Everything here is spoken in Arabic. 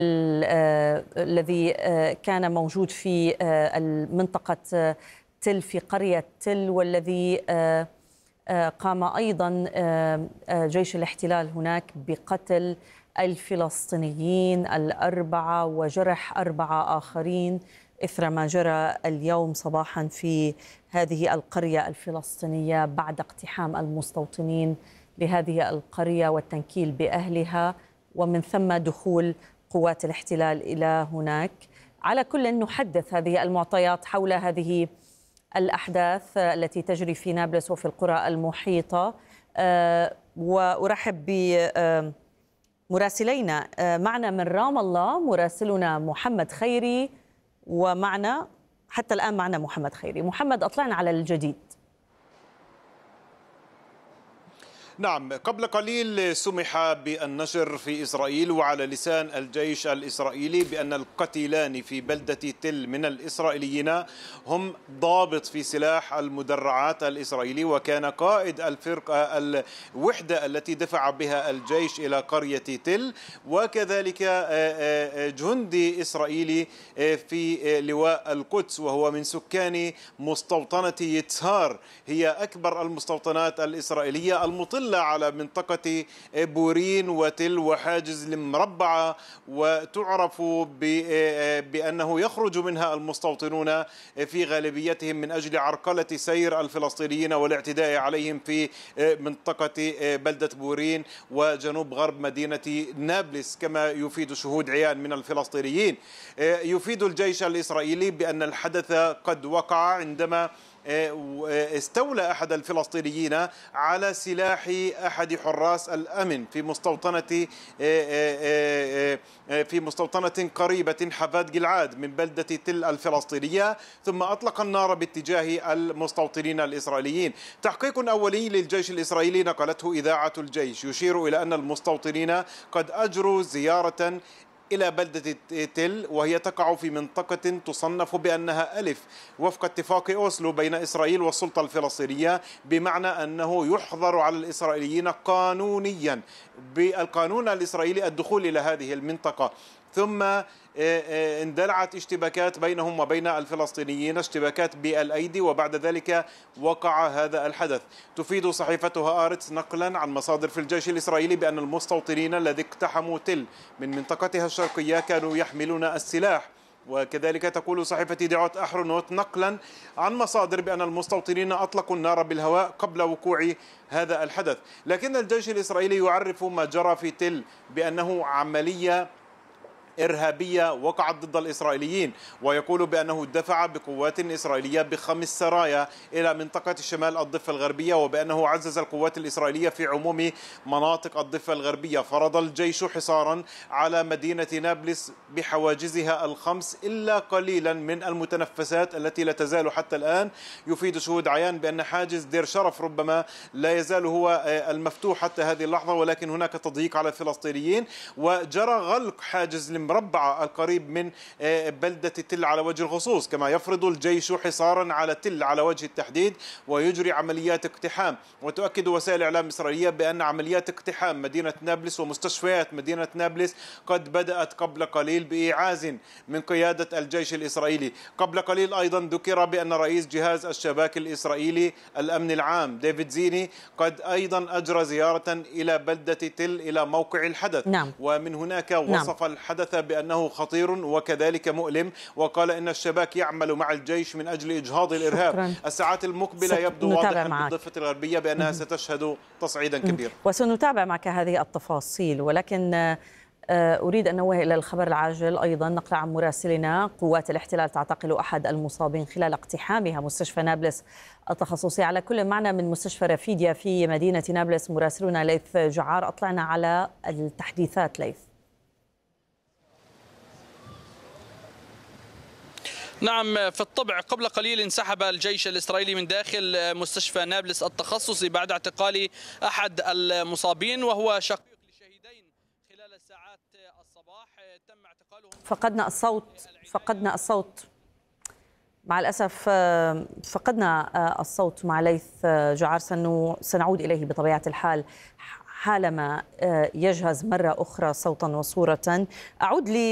الذي كان موجود في المنطقة تل في قرية تل، والذي قام أيضا جيش الاحتلال هناك بقتل الفلسطينيين الأربعة وجرح 4 آخرين إثر ما جرى اليوم صباحا في هذه القرية الفلسطينية بعد اقتحام المستوطنين لهذه القرية والتنكيل بأهلها، ومن ثم دخول قوات الاحتلال إلى هناك. على كل نحدث هذه المعطيات حول هذه الأحداث التي تجري في نابلس وفي القرى المحيطة، وأرحب بمراسلينا. معنا من رام الله مراسلنا محمد خيري، ومعنا حتى الآن معنا محمد خيري. محمد، أطلعنا على الجديد. نعم، قبل قليل سمح بالنشر في إسرائيل وعلى لسان الجيش الإسرائيلي بأن القتيلان في بلدة تل من الإسرائيليين هم ضابط في سلاح المدرعات الإسرائيلي، وكان قائد الوحدة التي دفع بها الجيش إلى قرية تل، وكذلك جندي إسرائيلي في لواء القدس، وهو من سكان مستوطنة يتسهار، هي أكبر المستوطنات الإسرائيلية المطلة على منطقة بورين وتل وحاجز المربعة، وتعرف بأنه يخرج منها المستوطنون في غالبيتهم من أجل عرقلة سير الفلسطينيين والاعتداء عليهم في منطقة بلدة بورين وجنوب غرب مدينة نابلس، كما يفيد شهود عيان من الفلسطينيين. يفيد الجيش الإسرائيلي بأن الحدث قد وقع عندما استولى أحد الفلسطينيين على سلاح أحد حراس الأمن في مستوطنة قريبة حفاد جلعاد من بلدة تل الفلسطينية، ثم أطلق النار باتجاه المستوطنين الإسرائيليين. تحقيق أولي للجيش الإسرائيلي نقلته إذاعة الجيش يشير إلى أن المستوطنين قد أجروا زيارة إلى بلدة تل، وهي تقع في منطقة تصنف بأنها ألف وفق اتفاق أوسلو بين إسرائيل والسلطة الفلسطينية، بمعنى أنه يحظر على الإسرائيليين قانونيا بالقانون الإسرائيلي الدخول إلى هذه المنطقة. ثم اندلعت اشتباكات بينهم وبين الفلسطينيين، اشتباكات بالأيدي، وبعد ذلك وقع هذا الحدث. تفيد صحيفة هآرتس نقلا عن مصادر في الجيش الإسرائيلي بأن المستوطنين الذين اقتحموا تل من منطقتها الشرقية كانوا يحملون السلاح. وكذلك تقول صحيفة دعوة أحرونوت نقلا عن مصادر بأن المستوطنين أطلقوا النار بالهواء قبل وقوع هذا الحدث. لكن الجيش الإسرائيلي يعرف ما جرى في تل بأنه عملية إرهابية وقعت ضد الإسرائيليين، ويقول بأنه دفع بقوات إسرائيلية ب5 سرايا إلى منطقة شمال الضفة الغربية، وبأنه عزز القوات الإسرائيلية في عموم مناطق الضفة الغربية. فرض الجيش حصارا على مدينة نابلس بحواجزها ال5 إلا قليلا من المتنفسات التي لا تزال حتى الآن. يفيد شهود عيان بأن حاجز دير شرف ربما لا يزال هو المفتوح حتى هذه اللحظة، ولكن هناك تضييق على الفلسطينيين، وجرى غلق حاجز المربعة القريب من بلدة تل على وجه الخصوص، كما يفرض الجيش حصارا على تل على وجه التحديد ويجري عمليات اقتحام. وتؤكد وسائل إعلام إسرائيلية بأن عمليات اقتحام مدينة نابلس ومستشفيات مدينة نابلس قد بدأت قبل قليل بإيعاز من قيادة الجيش الإسرائيلي. قبل قليل أيضا ذكر بأن رئيس جهاز الشباك الإسرائيلي الأمن العام ديفيد زيني قد أيضا أجرى زيارة إلى بلدة تل إلى موقع الحدث. نعم. ومن هناك وصف الحدث بأنه خطير وكذلك مؤلم، وقال إن الشباك يعمل مع الجيش من أجل إجهاض الإرهاب. شكرا. الساعات المقبلة يبدو واضحا بالضفة الغربية بأنها ستشهد تصعيدا كبيرا، وسنتابع معك هذه التفاصيل. ولكن أريد أن أنوه إلى الخبر العاجل أيضا، نقل عن مراسلنا: قوات الاحتلال تعتقل أحد المصابين خلال اقتحامها مستشفى نابلس التخصصي. على كل معنا من مستشفى رفيديا في مدينة نابلس مراسلنا ليث جعار. أطلعنا على التحديثات ليث. نعم، في الطبع قبل قليل انسحب الجيش الإسرائيلي من داخل مستشفى نابلس التخصصي بعد اعتقال أحد المصابين وهو شقيق لشهيدين خلال ساعات الصباح. تم اعتقالهم. فقدنا الصوت مع الأسف، فقدنا الصوت مع ليث جعار. سنعود إليه بطبيعة الحال حالما يجهز مرة أخرى صوتا وصورة. أعود